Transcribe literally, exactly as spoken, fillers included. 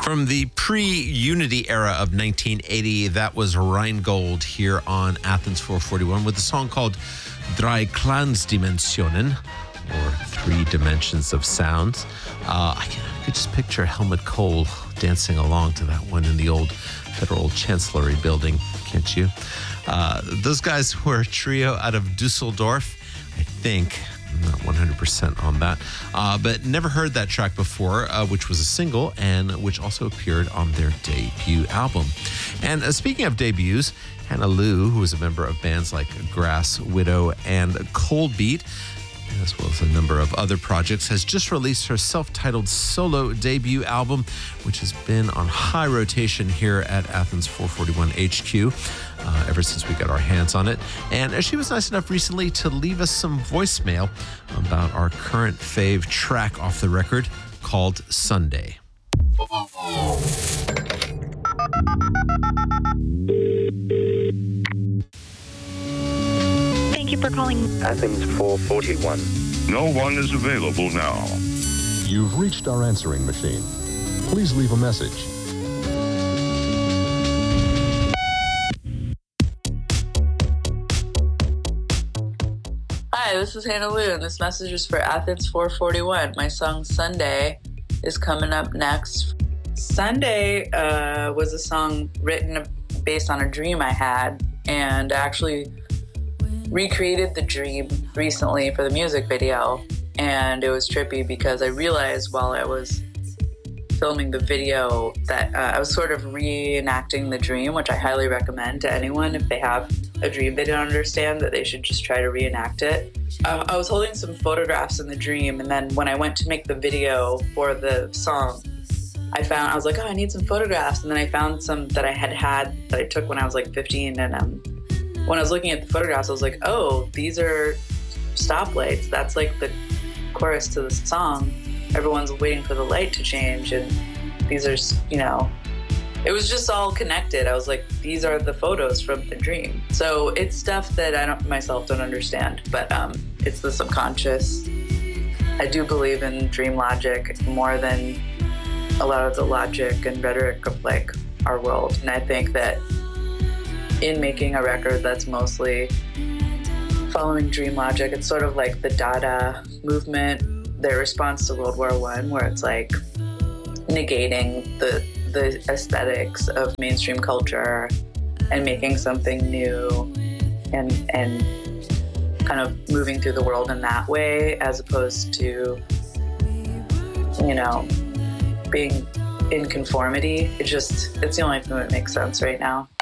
From the pre-Unity era of nineteen eighty, that was Rheingold here on Athens four forty-one with a song called Drei Clansdimensionen, or Three Dimensions of Sounds. Uh, I, can, I could just picture Helmut Kohl dancing along to that one in the old Federal Chancellery building, can't you? Uh, those guys were a trio out of Dusseldorf, I think. I'm not one hundred percent on that, uh, but never heard that track before, uh, which was a single and which also appeared on their debut album. And uh, speaking of debuts, Hannah Liu, who was a member of bands like Grass, Widow, and Coldbeat, as well as a number of other projects, has just released her self-titled solo debut album, which has been on high rotation here at Athens four forty-one H Q uh, ever since we got our hands on it. And she was nice enough recently to leave us some voicemail about our current fave track off the record called Sunday. Thank you for calling Athens four forty-one. No one is available now. You've reached our answering machine. Please leave a message. Hi, this is Hannah Liu, and this message is for Athens four forty-one. My song Sunday is coming up next. Sunday uh, was a song written based on a dream I had, and actually recreated the dream recently for the music video, and it was trippy because I realized while I was filming the video that uh, I was sort of reenacting the dream, which I highly recommend to anyone if they have a dream they don't understand, that they should just try to reenact it. Uh, I was holding some photographs in the dream, and then when I went to make the video for the song, I found, I was like, oh, I need some photographs, and then I found some that I had had that I took when I was like fifteen, and um, when I was looking at the photographs, I was like, oh, these are stoplights. That's like the chorus to the song. Everyone's waiting for the light to change, and these are, you know, it was just all connected. I was like, these are the photos from the dream. So it's stuff that I don't myself don't understand, but um, it's the subconscious. I do believe in dream logic more than a lot of the logic and rhetoric of like our world, and I think that in making a record that's mostly following dream logic, it's sort of like the Dada movement, their response to World War One, where it's like negating the the aesthetics of mainstream culture and making something new, and and kind of moving through the world in that way, as opposed to, you know, being in conformity. It just, it's the only thing that makes sense right now.